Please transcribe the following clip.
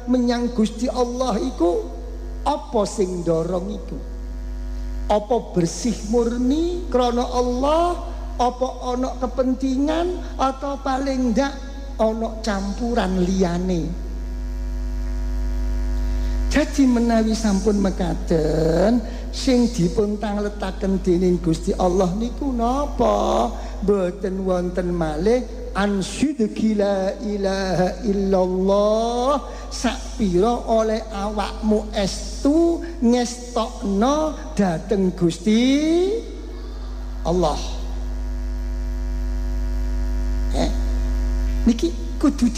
menyang Gusti Allah iku apa sing ndorong iku? Apa bersih murni krana Allah, apa ana kepentingan atau paling ndak ana campuran liyane? Jadi menawi sampun mekaten sing dipun tangletaken dening Gusti Allah niku napa? Boten wonten malih ansyidki la ilaha illallah sakpira oleh awakmu estu ngestokno dhateng Gusti Allah. Niki kudu